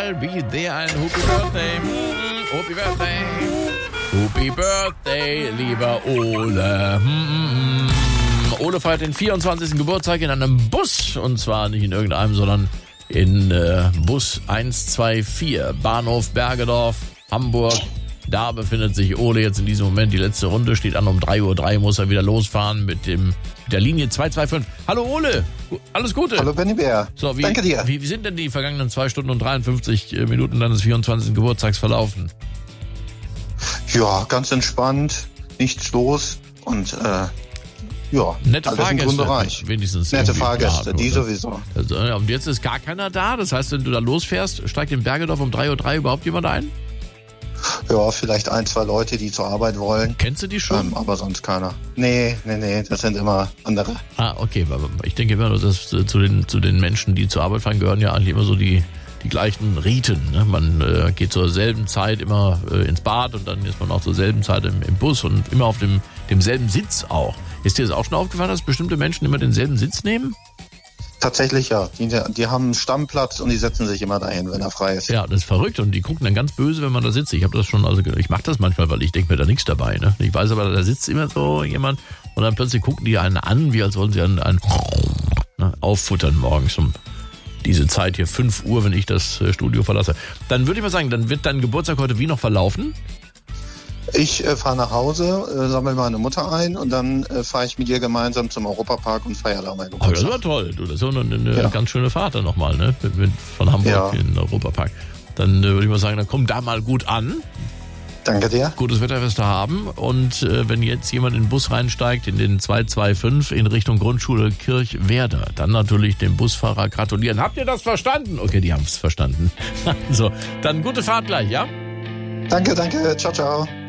I'll be there. Ein Happy Birthday. Happy Birthday. Happy Birthday, lieber Ole. Ole feiert den 24. Geburtstag in einem Bus. Und zwar nicht in irgendeinem, sondern in Bus 124. Bahnhof Bergedorf, Hamburg. Da befindet sich Ole jetzt in diesem Moment. Die letzte Runde steht an. Um 3:03 Uhr muss er wieder losfahren mit der Linie 225. Hallo Ole, alles Gute. Hallo Benny Bär, so, danke dir. Wie sind denn die vergangenen 2 Stunden und 53 Minuten deines 24. Geburtstags verlaufen? Ja, ganz entspannt, nichts los und ja, nette alles Fahrgäste, im grünen Bereich. Wenigstens nette irgendwie Fahrgäste, gerade, die oder? sowieso. Also, und jetzt ist gar keiner da. Das heißt, wenn du da losfährst, steigt in Bergedorf um 3:03 Uhr überhaupt jemand ein? Ja, vielleicht 1, 2 Leute, die zur Arbeit wollen. Kennst du die schon? Aber sonst keiner. Nee, das sind immer andere. Ah, okay. Ich denke immer, dass zu den Menschen, die zur Arbeit fahren, gehören ja eigentlich immer so die gleichen Riten. Ne? Man geht zur selben Zeit immer ins Bad und dann ist man auch zur selben Zeit im Bus und immer auf demselben Sitz auch. Ist dir das auch schon aufgefallen, dass bestimmte Menschen immer denselben Sitz nehmen? Tatsächlich ja. Die haben einen Stammplatz und die setzen sich immer dahin, wenn er frei ist. Ja, das ist verrückt und die gucken dann ganz böse, wenn man da sitzt. Ich mache das manchmal, weil ich denke mir da nichts dabei. Ne? Ich weiß aber, da sitzt immer so jemand und dann plötzlich gucken die einen an, wie als wollen sie einen auffuttern morgens um diese Zeit hier, 5 Uhr, wenn ich das Studio verlasse. Dann würde ich mal sagen, dann wird dein Geburtstag heute wie noch verlaufen? Ich fahre nach Hause, sammle meine Mutter ein und dann fahre ich mit ihr gemeinsam zum Europapark und feiere da meinen Geburtstag. Das war toll. Das ist ja eine ganz schöne Fahrt dann nochmal, ne? Von Hamburg in den Europapark. Dann würde ich mal sagen, dann komm da mal gut an. Danke dir. Gutes Wetter wirst du haben. Und wenn jetzt jemand in den Bus reinsteigt, in den 225 in Richtung Grundschule Kirchwerder, dann natürlich dem Busfahrer gratulieren. Habt ihr das verstanden? Okay, die haben es verstanden. So, dann gute Fahrt gleich, ja? Danke. Ciao, ciao.